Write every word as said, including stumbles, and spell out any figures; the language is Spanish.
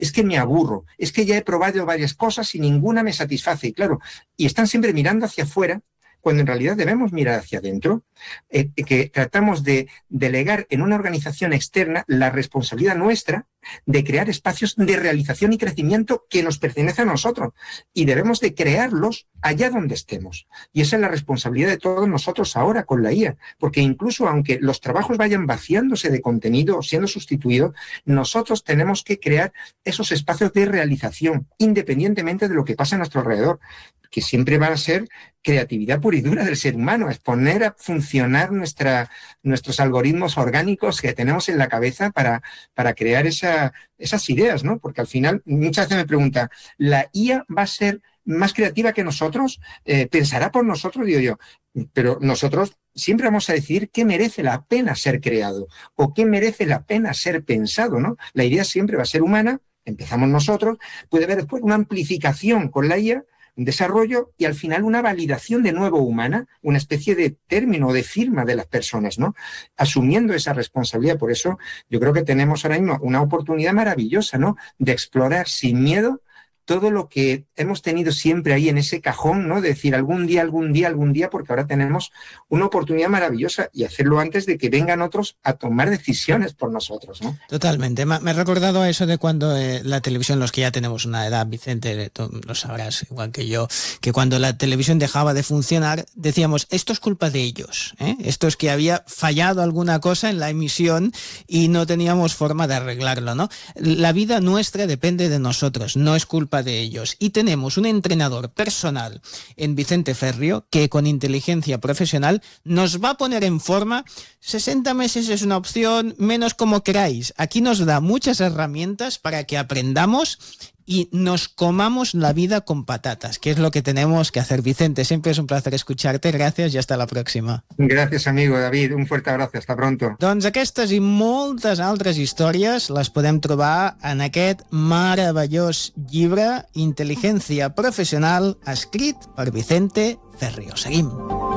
es que me aburro, es que ya he probado varias cosas y ninguna me satisface. Y claro, y están siempre mirando hacia afuera, cuando en realidad debemos mirar hacia adentro, eh, que tratamos de delegar en una organización externa la responsabilidad nuestra de crear espacios de realización y crecimiento que nos pertenecen a nosotros, y debemos de crearlos allá donde estemos. Y esa es la responsabilidad de todos nosotros ahora con la I A, porque incluso aunque los trabajos vayan vaciándose de contenido o siendo sustituidos, nosotros tenemos que crear esos espacios de realización, independientemente de lo que pasa a nuestro alrededor, que siempre va a ser creatividad pura y dura del ser humano, es poner a funcionar nuestra, nuestros algoritmos orgánicos que tenemos en la cabeza para, para crear esa, esas ideas, ¿no? Porque al final muchas veces me preguntan, ¿la I A va a ser más creativa que nosotros? Eh, ¿Pensará por nosotros? Digo yo, pero nosotros siempre vamos a decidir qué merece la pena ser creado o qué merece la pena ser pensado, ¿no? La idea siempre va a ser humana, empezamos nosotros, puede haber después una amplificación con la I A, un desarrollo y al final una validación de nuevo humana, una especie de término o de firma de las personas, ¿no? Asumiendo esa responsabilidad. Por eso yo creo que tenemos ahora mismo una oportunidad maravillosa, ¿no? De explorar sin miedo todo lo que hemos tenido siempre ahí en ese cajón, ¿no? De decir algún día, algún día, algún día, porque ahora tenemos una oportunidad maravillosa y hacerlo antes de que vengan otros a tomar decisiones por nosotros, ¿no? Totalmente. Me, me he recordado a eso de cuando eh, la televisión, los que ya tenemos una edad, Vicente, tú lo sabrás igual que yo, que cuando la televisión dejaba de funcionar, decíamos, esto es culpa de ellos, ¿eh? Esto es que había fallado alguna cosa en la emisión y no teníamos forma de arreglarlo, ¿no? La vida nuestra depende de nosotros, no es culpa de ellos. Y tenemos un entrenador personal en Vicente Ferrio que con inteligencia profesional nos va a poner en forma. sesenta meses es una opción, menos como queráis. Aquí nos da muchas herramientas para que aprendamos y nos comamos la vida con patatas, que es lo que tenemos que hacer. Vicente, siempre es un placer escucharte. Gracias i hasta la pròxima. Gràcies, amigo David. Un fuerte abrazo. Hasta pronto. Doncs aquestes i moltes altres històries les podem trobar en aquest meravellós llibre Inteligencia Profesional, escrit per Vicente Ferrio. Seguim.